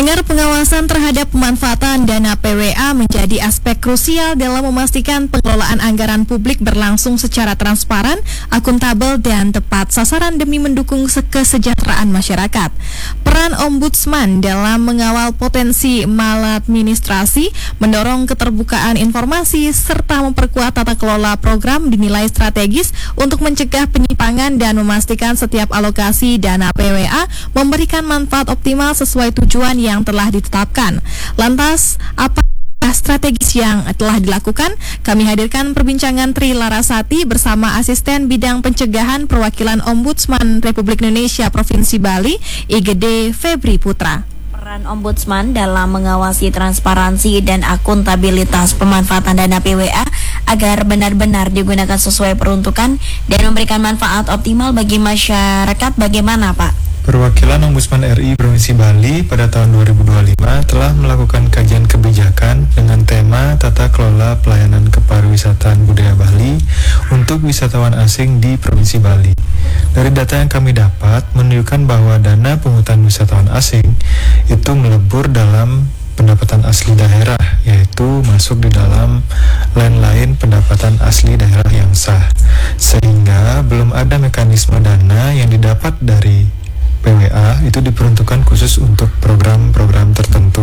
Pendengar, pengawasan terhadap pemanfaatan dana PWA menjadi aspek krusial dalam memastikan pengelolaan anggaran publik berlangsung secara transparan, akuntabel, dan tepat sasaran demi mendukung kesejahteraan masyarakat. Peran Ombudsman dalam mengawal potensi maladministrasi, mendorong keterbukaan informasi, serta memperkuat tata kelola program dinilai strategis untuk mencegah penyimpangan dan memastikan setiap alokasi dana PWA memberikan manfaat optimal sesuai tujuan yang telah ditetapkan. Lantas, apa strategis yang telah dilakukan? Kami hadirkan perbincangan Tri Larasati bersama Asisten Bidang Pencegahan Perwakilan Ombudsman Republik Indonesia Provinsi Bali, IGD Febri Putra. Peran Ombudsman dalam mengawasi transparansi dan akuntabilitas pemanfaatan dana PWA agar benar-benar digunakan sesuai peruntukan dan memberikan manfaat optimal bagi masyarakat, bagaimana, Pak? Perwakilan Ombudsman RI Provinsi Bali pada tahun 2025 telah melakukan kajian kebijakan dengan tema Tata Kelola Pelayanan Kepariwisataan Budaya Bali untuk wisatawan asing di Provinsi Bali. Dari data yang kami dapat menunjukkan bahwa dana pungutan wisatawan asing itu melebur dalam pendapatan asli daerah, yaitu masuk di dalam lain-lain pendapatan asli daerah yang sah, sehingga belum ada mekanisme dana yang didapat dari PWA itu diperuntukkan khusus untuk program-program tertentu.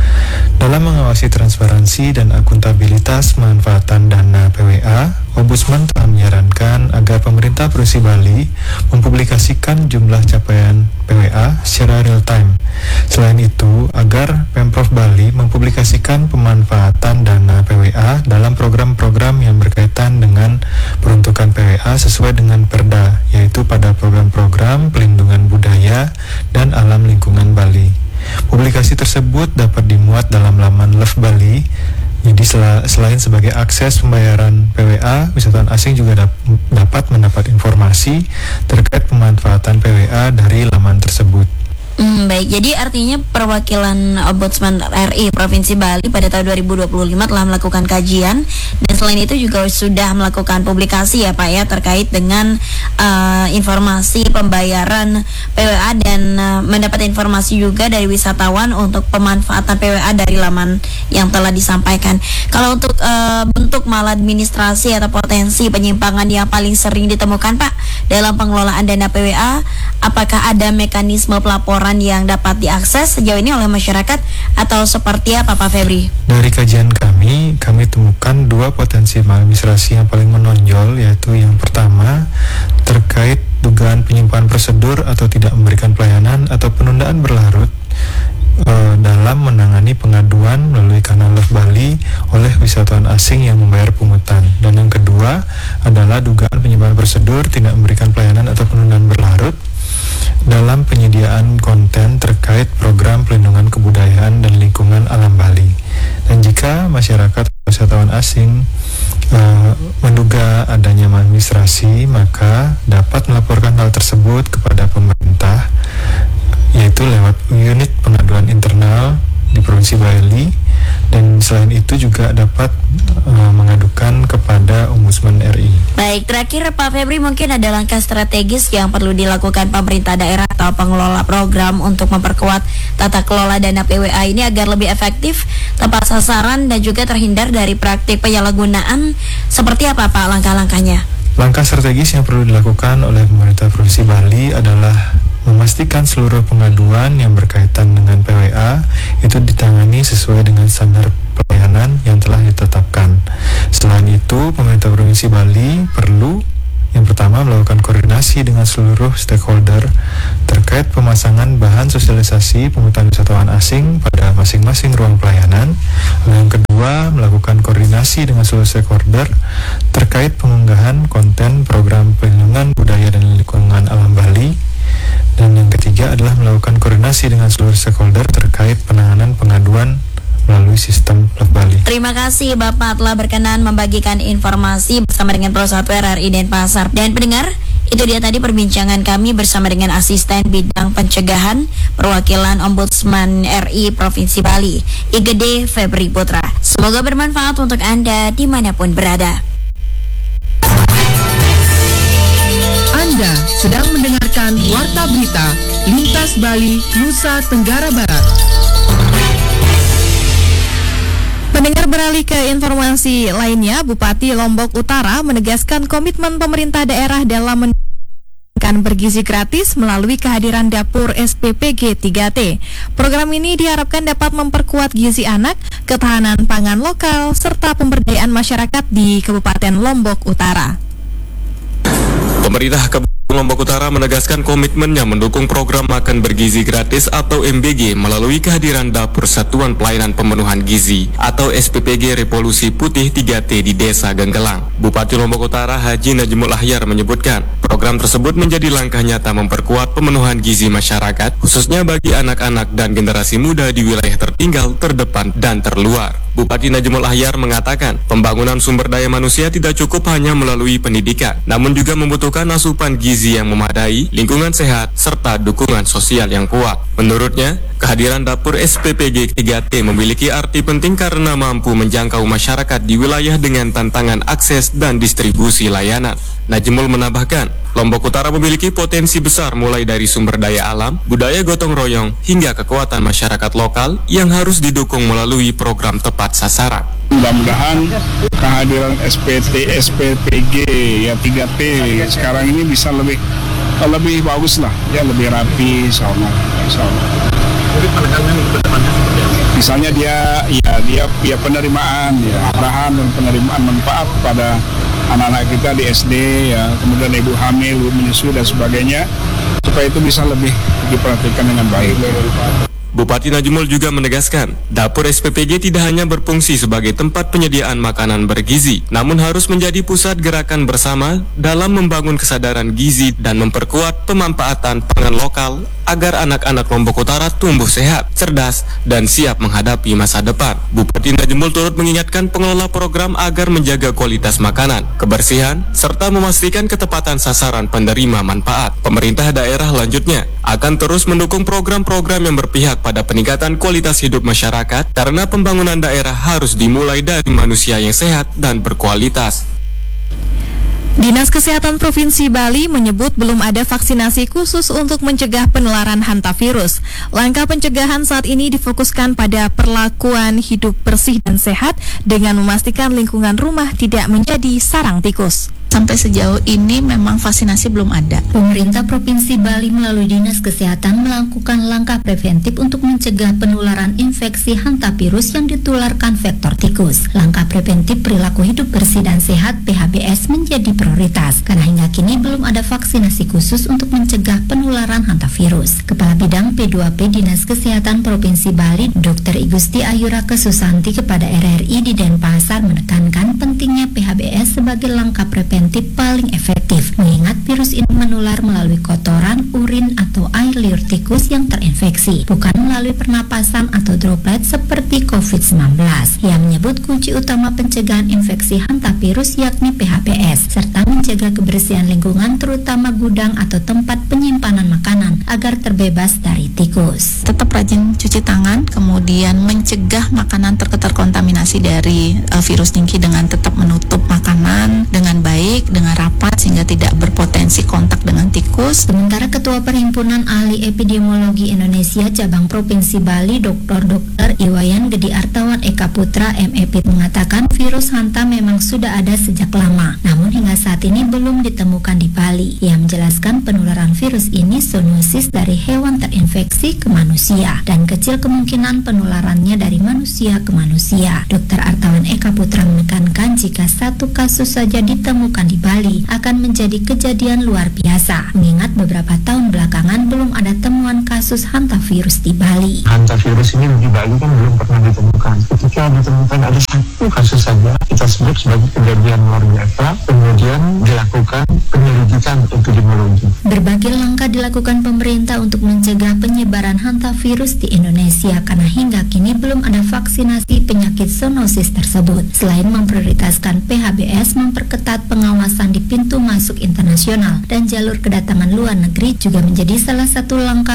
Dalam mengawasi transparansi dan akuntabilitas manfaatan dana PWA, Ombudsman telah menyarankan agar pemerintah Provinsi Bali mempublikasikan jumlah capaian PWA secara real time. Selain itu, agar Pemprov Bali mempublikasikan pemanfaatan dana PWA dalam program-program yang berkaitan dengan peruntukan PWA sesuai dengan Perda, yaitu pada program-program pelindungan budaya dan alam lingkungan Bali. Publikasi tersebut dapat dimuat dalam laman Love Bali. Jadi selain sebagai akses pembayaran PWA, wisatawan asing juga dapat mendapat informasi terkait pemanfaatan PWA dari laman tersebut. Baik, jadi artinya perwakilan Ombudsman RI Provinsi Bali pada tahun 2025 telah melakukan kajian dan selain itu juga sudah melakukan publikasi ya Pak ya terkait dengan informasi pembayaran PWA dan mendapat informasi juga dari wisatawan untuk pemanfaatan PWA dari laman yang telah disampaikan. Kalau untuk bentuk maladministrasi atau potensi penyimpangan yang paling sering ditemukan Pak dalam pengelolaan dana PWA, apakah ada mekanisme pelaporan yang dapat diakses sejauh ini oleh masyarakat atau seperti apa Pak Febri? Dari kajian kami temukan dua potensi maladministrasi yang paling menonjol, yaitu yang pertama terkait dugaan penyimpangan prosedur atau tidak memberikan pelayanan atau penundaan berlarut dalam menangani pengaduan melalui kanal Love Bali oleh wisatawan asing yang membayar pungutan. Dan yang kedua adalah dugaan penyimpangan prosedur, tidak memberikan pelayanan atau penundaan berlarut dalam penyediaan konten terkait program pelindungan kebudayaan dan lingkungan alam Bali. Dan jika masyarakat wisatawan asing menduga adanya maladministrasi, maka dapat melaporkan hal tersebut kepada pemerintah, yaitu lewat unit pengaduan internal di Provinsi Bali, dan selain itu juga dapat mengadukan kepada Ombudsman RI. Baik, terakhir Pak Febri, mungkin ada langkah strategis yang perlu dilakukan pemerintah daerah atau pengelola program untuk memperkuat tata kelola dana PWA ini agar lebih efektif, tepat sasaran, dan juga terhindar dari praktik penyalahgunaan. Seperti apa Pak langkah-langkahnya? Langkah strategis yang perlu dilakukan oleh pemerintah Provinsi Bali adalah memastikan seluruh pengaduan yang berkaitan dengan PWA itu ditangani sesuai dengan standar pelayanan yang telah ditetapkan. Selain itu, pemerintah Provinsi Bali perlu yang pertama melakukan koordinasi dengan seluruh stakeholder terkait pemasangan bahan sosialisasi pungutan wisatawan asing pada masing-masing ruang pelayanan. Lalu yang kedua, melakukan koordinasi dengan seluruh stakeholder terkait pengunggahan konten program pelindungan budaya dan lingkungan alam Bali. Dan yang ketiga adalah melakukan koordinasi dengan seluruh stakeholder terkait penanganan pengaduan melalui sistem Love Bali. Terima kasih Bapak telah berkenan membagikan informasi bersama dengan Pro Software RI Denpasar. Dan pendengar, itu dia tadi perbincangan kami bersama dengan Asisten Bidang Pencegahan Perwakilan Ombudsman RI Provinsi Bali, IGD Febri Putra. Semoga bermanfaat untuk Anda dimanapun berada. Anda sedang mendengarkan Warta Berita Lintas Bali, Nusa Tenggara Barat. Pendengar, beralih ke informasi lainnya, Bupati Lombok Utara menegaskan komitmen pemerintah daerah dalam akan bergizi gratis melalui kehadiran dapur SPPG 3T. Program ini diharapkan dapat memperkuat gizi anak, ketahanan pangan lokal, serta pemberdayaan masyarakat di Kabupaten Lombok Utara. Pemerintah Kabupaten Lombok Utara menegaskan komitmennya mendukung program makan bergizi gratis atau MBG melalui kehadiran Dapur Satuan Pelayanan Pemenuhan Gizi atau SPPG Revolusi Putih 3T di Desa Genggelang. Bupati Lombok Utara Haji Najmul Ahyar menyebutkan, program tersebut menjadi langkah nyata memperkuat pemenuhan gizi masyarakat, khususnya bagi anak-anak dan generasi muda di wilayah tertinggal, terdepan, dan terluar. Bupati Najmul Ahyar mengatakan, pembangunan sumber daya manusia tidak cukup hanya melalui pendidikan, namun juga membutuhkan asupan gizi yang memadai, lingkungan sehat, serta dukungan sosial yang kuat. Menurutnya, kehadiran dapur SPPG 3T memiliki arti penting karena mampu menjangkau masyarakat di wilayah dengan tantangan akses dan distribusi layanan. Najmul menambahkan, Lombok Utara memiliki potensi besar mulai dari sumber daya alam, budaya gotong royong, hingga kekuatan masyarakat lokal yang harus didukung melalui program tepat sasaran. Mudah-mudahan kehadiran SPPG ya 3T sekarang ini bisa lebih bagus lah, ya lebih rapi, insya Allah. Jadi pandangan ke depannya seperti apa? Misalnya dia penerimaan, ya arahan dan penerimaan manfaat pada anak-anak kita di SD, ya kemudian ibu hamil, ibu menyusui dan sebagainya, supaya itu bisa lebih diperhatikan dengan baik. Bupati Najmul juga menegaskan, dapur SPPG tidak hanya berfungsi sebagai tempat penyediaan makanan bergizi, namun harus menjadi pusat gerakan bersama dalam membangun kesadaran gizi dan memperkuat pemanfaatan pangan lokal agar anak-anak Lombok Utara tumbuh sehat, cerdas, dan siap menghadapi masa depan. Bupati Najmul turut mengingatkan pengelola program agar menjaga kualitas makanan, kebersihan, serta memastikan ketepatan sasaran penerima manfaat. Pemerintah daerah lanjutnya akan terus mendukung program-program yang berpihak pada peningkatan kualitas hidup masyarakat karena pembangunan daerah harus dimulai dari manusia yang sehat dan berkualitas. Dinas Kesehatan Provinsi Bali menyebut belum ada vaksinasi khusus untuk mencegah penularan hantavirus. Langkah pencegahan saat ini difokuskan pada perlakuan hidup bersih dan sehat dengan memastikan lingkungan rumah tidak menjadi sarang tikus. Sampai sejauh ini memang vaksinasi belum ada. Pemerintah Provinsi Bali melalui Dinas Kesehatan melakukan langkah preventif untuk mencegah penularan infeksi hantavirus yang ditularkan vektor tikus. Langkah preventif perilaku hidup bersih dan sehat PHBS menjadi prioritas karena hingga kini belum ada vaksinasi khusus untuk mencegah penularan hantavirus. Kepala Bidang P2P Dinas Kesehatan Provinsi Bali, Dr. Igusti Ayuraka Susanti kepada RRI di Denpasar menekankan pentingnya PHBS sebagai langkah preventif paling efektif, mengingat virus ini menular melalui kotoran, urin, atau air liur tikus yang terinfeksi, bukan melalui pernapasan atau droplet seperti COVID-19. Ia menyebut kunci utama pencegahan infeksi hantavirus yakni PHBS, serta menjaga kebersihan lingkungan terutama gudang atau tempat penyimpanan makanan agar terbebas dari tikus. Tetap rajin cuci tangan, kemudian mencegah makanan terkontaminasi dari virus dengki dengan tetap menutup makanan dengan baik, dengan rapat sehingga tidak berpotensi kontak dengan tikus. Sementara Ketua Perhimpunan Ahli Epidemiologi Indonesia Cabang Provinsi Bali, Dr. Iwayan Gedi Artawan Eka Putra MEP mengatakan virus hanta memang sudah ada sejak lama, namun hingga saat ini belum ditemukan di Bali. Ia menjelaskan penularan virus ini zoonosis dari hewan terinfeksi ke manusia dan kecil kemungkinan penularannya dari manusia ke manusia. Dr. Artawan Eka Putra menekankan jika satu kasus saja ditemukan di Bali akan menjadi kejadian luar biasa, mengingat beberapa tahun belakangan belum ada temuan kasus hantavirus di Bali. Hantavirus ini di Bali kan belum pernah ditemukan. Ketika ditemukan ada satu kasus saja, kita sebut sebagai kejadian luar biasa, kemudian dilakukan penyelidikan epidemiologi. Berbagai langkah dilakukan pemerintah untuk mencegah penyebaran hantavirus di Indonesia karena hingga kini belum ada vaksinasi penyakit zoonosis tersebut. Selain memprioritaskan PHBS, memperketat pengawasan di pintu masuk internasional dan jalur kedatangan luar negeri juga menjadi salah satu langkah preventif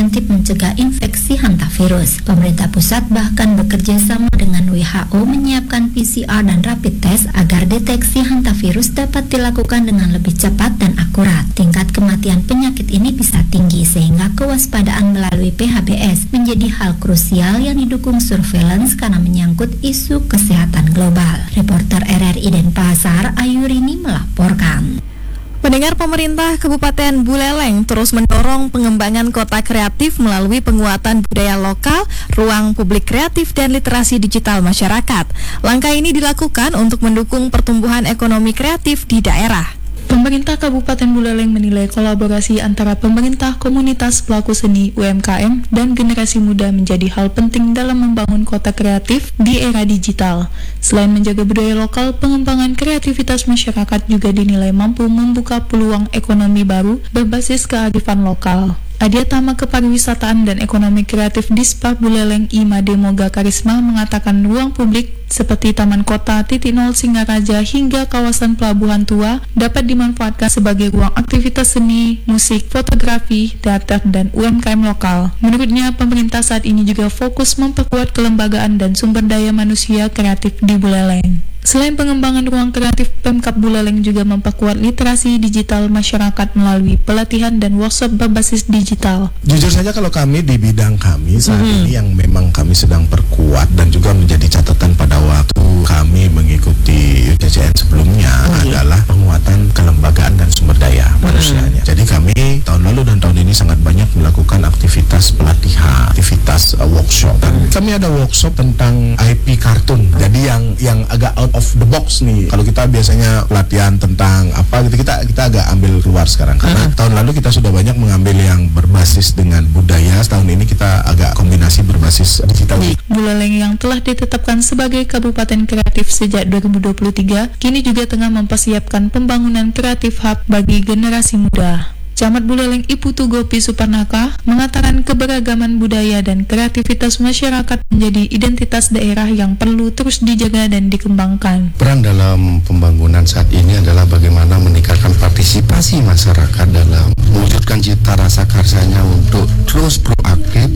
preventif mencegah infeksi hantavirus. Pemerintah pusat bahkan bekerja sama dengan WHO menyiapkan PCR dan rapid test agar deteksi hantavirus dapat dilakukan dengan lebih cepat dan akurat. Tingkat kematian penyakit ini bisa tinggi sehingga kewaspadaan melalui PHBS menjadi hal krusial yang didukung surveillance karena menyangkut isu kesehatan global. Reporter RRI Denpasar, Ayurini melaporkan. Pendengar, pemerintah Kabupaten Buleleng terus mendorong pengembangan kota kreatif melalui penguatan budaya lokal, ruang publik kreatif, dan literasi digital masyarakat. Langkah ini dilakukan untuk mendukung pertumbuhan ekonomi kreatif di daerah. Pemerintah Kabupaten Buleleng menilai kolaborasi antara pemerintah, komunitas, pelaku seni, UMKM, dan generasi muda menjadi hal penting dalam membangun kota kreatif di era digital. Selain menjaga budaya lokal, pengembangan kreativitas masyarakat juga dinilai mampu membuka peluang ekonomi baru berbasis kearifan lokal. Adiatama Kepariwisataan dan Ekonomi Kreatif Dispa Buleleng Imade Moga Karisma mengatakan ruang publik seperti Taman Kota, Titik Nol Singaraja hingga kawasan Pelabuhan Tua dapat dimanfaatkan sebagai ruang aktivitas seni, musik, fotografi, teater, dan UMKM lokal. Menurutnya, pemerintah saat ini juga fokus memperkuat kelembagaan dan sumber daya manusia kreatif di Buleleng. Selain pengembangan ruang kreatif, Pemkab Buleleng juga memperkuat literasi digital masyarakat melalui pelatihan dan workshop berbasis digital. Jujur saja kalau kami di bidang kami saat ini yang memang kami sedang perkuat dan juga menjadi catatan pada waktu kami mengikuti UCCN sebelumnya adalah penguatan kelembagaan dan sumber daya manusianya. Jadi kami tahun lalu dan tahun ini sangat banyak melakukan aktivitas pelatihan, aktivitas workshop. Dan kami ada workshop tentang IP kartun. Jadi yang agak out of the box nih. Kalau kita biasanya pelatihan tentang apa gitu, kita agak ambil keluar sekarang karena tahun lalu kita sudah banyak mengambil yang berbasis dengan budaya. Tahun ini kita agak kombinasi berbasis digital. Buleleng yang telah ditetapkan sebagai Kabupaten Kreatif sejak 2023 kini juga tengah mempersiapkan pembangunan kreatif hub bagi generasi muda. Camat Buleleng Ibu Tugopi Suparnaka mengatakan keberagaman budaya dan kreativitas masyarakat menjadi identitas daerah yang perlu terus dijaga dan dikembangkan. Peran dalam pembangunan saat ini adalah bagaimana meningkatkan partisipasi masyarakat dalam mewujudkan cita rasa karyanya untuk terus proaktif